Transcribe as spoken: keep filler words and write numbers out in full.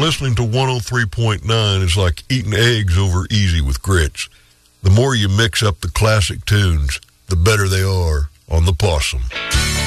listening to one oh three point nine is like eating eggs over easy with grits. The more you mix up the classic tunes, the better they are on the Possum.